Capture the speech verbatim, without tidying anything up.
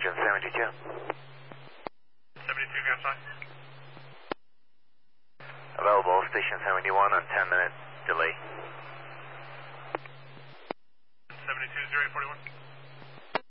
engine seventy-two. seventy-two, ground sign. Available, station seventy-one on ten minute delay.